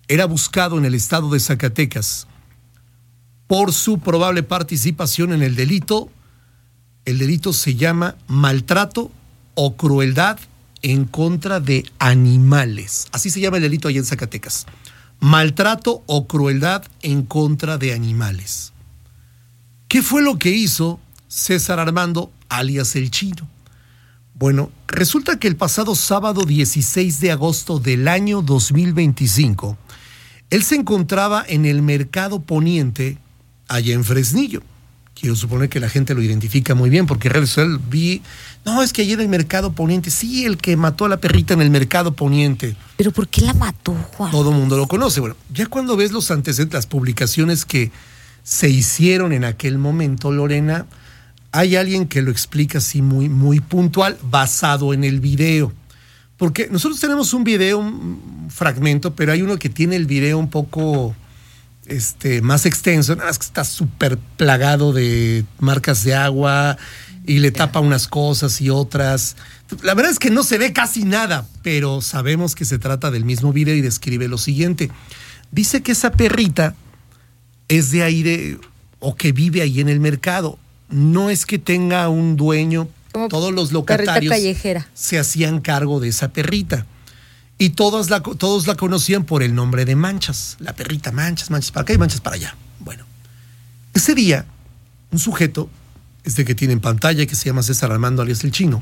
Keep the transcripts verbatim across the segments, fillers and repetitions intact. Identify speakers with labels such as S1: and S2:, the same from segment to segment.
S1: era buscado en el estado de Zacatecas por su probable participación en el delito. El delito se llama maltrato o crueldad en contra de animales. Así se llama el delito allá en Zacatecas. Maltrato o crueldad en contra de animales. ¿Qué fue lo que hizo César Armando, alias El Chino? Bueno, resulta que el pasado sábado dieciséis de agosto del año dos mil veinticinco, él se encontraba en el Mercado Poniente, allá en Fresnillo. Quiero suponer que la gente lo identifica muy bien, porque él vi, no, es que allí en el Mercado Poniente, sí, el que mató a la perrita en el Mercado Poniente.
S2: ¿Pero por qué la mató, Juan?
S1: Todo el mundo lo conoce. Bueno, ya cuando ves los antecedentes, las publicaciones que se hicieron en aquel momento, Lorena, hay alguien que lo explica así muy, muy puntual, basado en el video. Porque nosotros tenemos un video, un fragmento, pero hay uno que tiene el video un poco este, más extenso. Nada más que está súper plagado de marcas de agua y le tapa unas cosas y otras. La verdad es que no se ve casi nada, pero sabemos que se trata del mismo video y describe lo siguiente. Dice que esa perrita es de ahí, de, o que vive ahí en el mercado. No es que tenga un dueño, como todos los locatarios se hacían cargo de esa perrita. Y todos la, todos la conocían por el nombre de Manchas. La perrita Manchas, Manchas para acá y Manchas para allá. Bueno, ese día, un sujeto, este que tiene en pantalla, que se llama César Armando alias El Chino,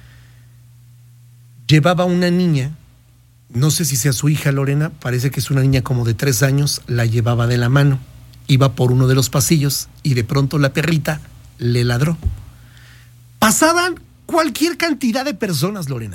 S1: llevaba una niña, no sé si sea su hija Lorena, parece que es una niña como de tres años, la llevaba de la mano. Iba por uno de los pasillos y de pronto la perrita le ladró. Pasaban cualquier cantidad de personas, Lorena.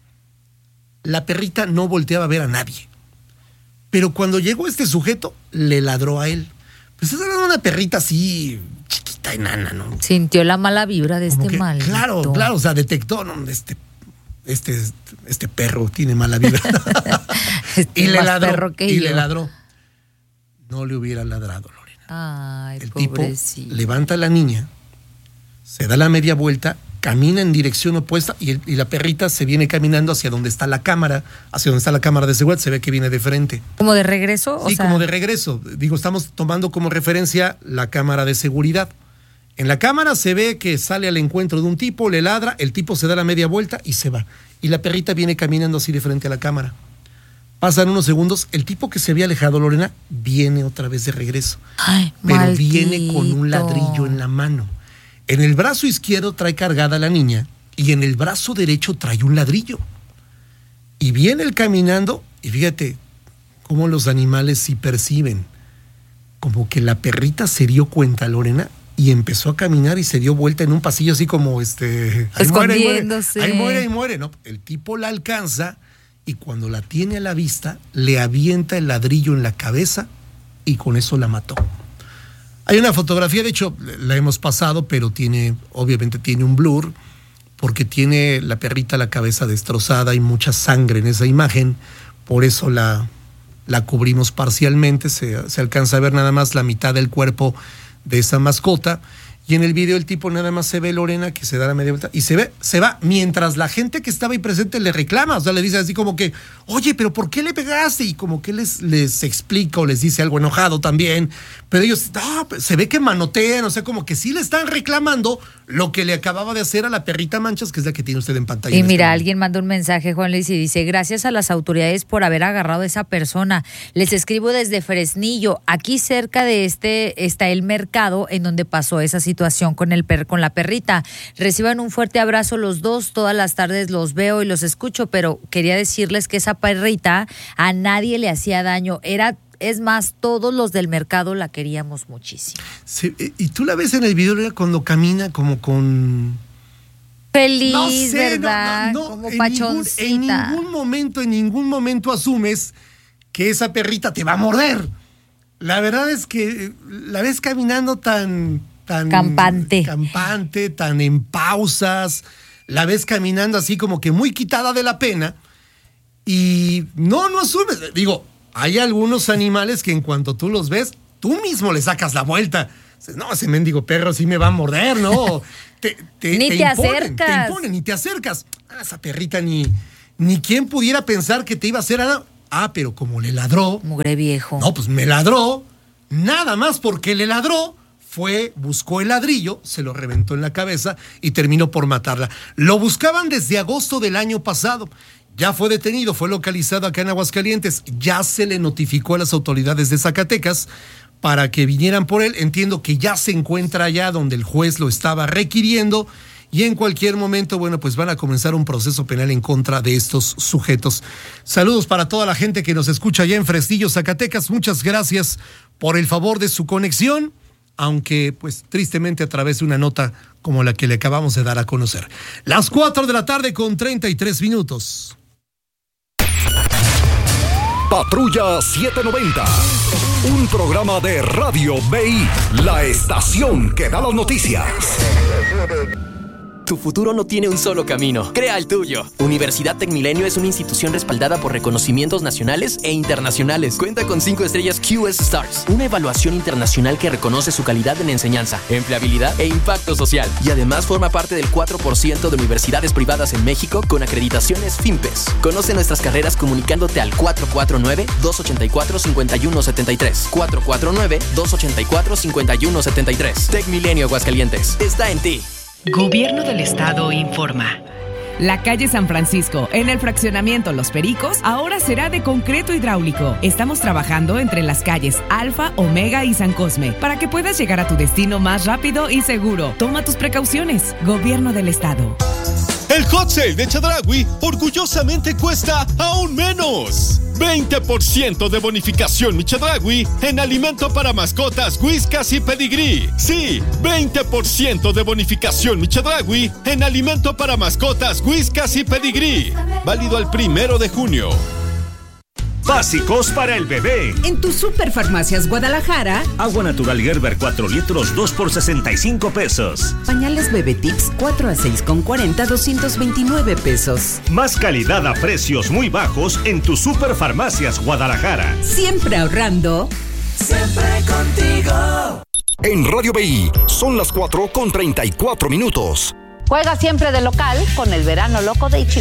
S1: La perrita no volteaba a ver a nadie. Pero cuando llegó este sujeto, le ladró a él. Pues era una perrita así, chiquita, enana, ¿no?
S2: Sintió la mala vibra de
S1: Como
S2: este
S1: que,
S2: maldito.
S1: Claro, claro, o sea, detectó, ¿no? Este, este, este perro tiene mala vibra.
S2: Este
S1: y le ladró,
S2: perro que
S1: y
S2: yo.
S1: le ladró. No le hubiera ladrado, Lorena.
S2: Ay,
S1: el
S2: pobrecito.
S1: tipo levanta a la niña, se da la media vuelta, camina en dirección opuesta y, el, y la perrita se viene caminando hacia donde está la cámara, hacia donde está la cámara de seguridad, se ve que viene de frente.
S2: ¿Como de regreso?
S1: Sí,
S2: o sea...
S1: como de regreso. Digo, estamos tomando como referencia la cámara de seguridad. En la cámara se ve que sale al encuentro de un tipo, le ladra, el tipo se da la media vuelta y se va. Y la perrita viene caminando así de frente a la cámara. Pasan unos segundos, el tipo que se había alejado, Lorena, viene otra vez de regreso.
S2: Ay,
S1: pero
S2: maldito.
S1: Viene con un ladrillo en la mano. En el brazo izquierdo trae cargada a la niña y en el brazo derecho trae un ladrillo. Y viene él caminando y fíjate cómo los animales sí perciben. Como que la perrita se dio cuenta, Lorena, y empezó a caminar y se dio vuelta en un pasillo así como este... Ahí muere, ahí muere, ahí muere, ahí muere, ¿no? El tipo la alcanza... Y cuando la tiene a la vista, le avienta el ladrillo en la cabeza y con eso la mató. Hay una fotografía, de hecho, la hemos pasado, pero tiene, obviamente tiene un blur, porque tiene la perrita la cabeza destrozada y mucha sangre en esa imagen, por eso la, la cubrimos parcialmente, se, se alcanza a ver nada más la mitad del cuerpo de esa mascota. Y en el video el tipo nada más se ve, Lorena, que se da la media vuelta y se ve, se va, mientras la gente que estaba ahí presente le reclama, o sea, le dice así como que, oye, pero ¿por qué le pegaste? Y como que les, les explica o les dice algo enojado también, pero ellos, no, se ve que manotean, o sea, como que sí le están reclamando lo que le acababa de hacer a la perrita Manchas, que es la que tiene usted en pantalla.
S2: Y mira, alguien manda un mensaje, Juan Luis, y dice, gracias a las autoridades por haber agarrado a esa persona. Les escribo desde Fresnillo. Aquí cerca de este está el mercado en donde pasó esa situación con el per, con la perrita. Reciban un fuerte abrazo los dos. Todas las tardes los veo y los escucho, pero quería decirles que esa perrita a nadie le hacía daño. Era Es más, todos los del mercado la queríamos muchísimo.
S1: Sí, y tú la ves en el video cuando camina como con...
S2: Feliz,
S1: no sé,
S2: ¿verdad?
S1: No, no, no,
S2: como
S1: en
S2: pachoncita.
S1: Ningún, en ningún momento, en ningún momento asumes que esa perrita te va a morder. La verdad es que la ves caminando tan... tan
S2: campante.
S1: Campante, tan en pausas. La ves caminando así como que muy quitada de la pena. Y no, no asumes. Digo... Hay algunos animales que en cuanto tú los ves, tú mismo le sacas la vuelta. Dices, no, ese mendigo perro sí me va a morder, ¿no? Te, te,
S2: ni
S1: te,
S2: te
S1: imponen,
S2: acercas.
S1: Te imponen, ni te acercas. Ah, esa perrita ni, ni quien pudiera pensar que te iba a hacer nada. Ah, pero como le ladró.
S2: Mugre viejo.
S1: No, pues me ladró. Nada más porque le ladró. Fue, buscó el ladrillo, se lo reventó en la cabeza y terminó por matarla. Lo buscaban desde agosto del año pasado. Ya fue detenido, fue localizado acá en Aguascalientes. Ya se le notificó a las autoridades de Zacatecas para que vinieran por él. Entiendo que ya se encuentra allá donde el juez lo estaba requiriendo y en cualquier momento, bueno, pues van a comenzar un proceso penal en contra de estos sujetos. Saludos para toda la gente que nos escucha allá en Fresnillo, Zacatecas. Muchas gracias por el favor de su conexión, aunque pues tristemente a través de una nota como la que le acabamos de dar a conocer. Las cuatro de la tarde con treinta y tres minutos.
S3: Patrulla setecientos noventa, un programa de Radio B I, la estación que da las noticias.
S4: Tu futuro no tiene un solo camino. Crea el tuyo. Universidad Tecmilenio es una institución respaldada por reconocimientos nacionales e internacionales. Cuenta con cinco estrellas Q S Stars, una evaluación internacional que reconoce su calidad en enseñanza, empleabilidad e impacto social. Y además forma parte del cuatro por ciento de universidades privadas en México con acreditaciones FIMPES. Conoce nuestras carreras comunicándote al cuatro cuatro nueve, dos ocho cuatro, cinco uno siete tres. cuatro cuatro nueve, dos ocho cuatro, cinco uno siete tres. Tecmilenio Aguascalientes. Está en ti.
S5: Gobierno del Estado informa. La calle San Francisco, en el fraccionamiento Los Pericos, ahora será de concreto hidráulico. Estamos trabajando entre las calles Alfa, Omega y San Cosme para que puedas llegar a tu destino más rápido y seguro. Toma tus precauciones. Gobierno del Estado.
S6: El hot sale de Chedraui orgullosamente cuesta aún menos. veinte por ciento de bonificación mi Chedraui en alimento para mascotas, Whiskas y Pedigrí. Sí, veinte por ciento de bonificación mi Chedraui en alimento para mascotas, Whiskas y Pedigrí. Válido al primero de junio.
S7: Básicos para el bebé.
S8: En tu Superfarmacias Guadalajara.
S7: Agua natural Gerber cuatro litros, dos por sesenta y cinco pesos.
S8: Pañales Bebé Tips cuatro a seis con cuarenta, doscientos veintinueve pesos.
S7: Más calidad a precios muy bajos en tu Superfarmacias Guadalajara.
S8: Siempre ahorrando.
S3: Siempre contigo. En Radio B I son las cuatro con treinta y cuatro minutos.
S9: Juega siempre de local con el verano loco de Ichigo.